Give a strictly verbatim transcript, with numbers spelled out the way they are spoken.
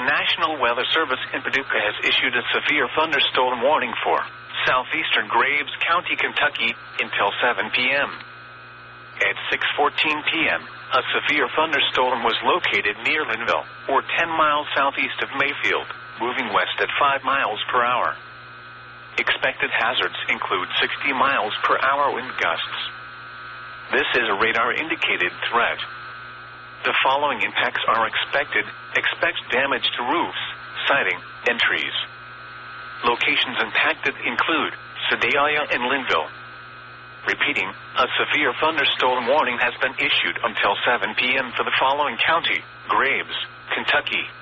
National Weather Service in Paducah has issued a severe thunderstorm warning for southeastern Graves County, Kentucky, until seven p.m. At six fourteen p.m., a severe thunderstorm was located near Linville, or ten miles southeast of Mayfield, moving west at five miles per hour. Expected hazards include sixty miles per hour wind gusts. This is a radar-indicated threat. The following impacts are expected. Expect damage to roofs, siding, and trees. Locations impacted include Sedalia and Linville. Repeating, a severe thunderstorm warning has been issued until seven p.m. for the following county: Graves, Kentucky,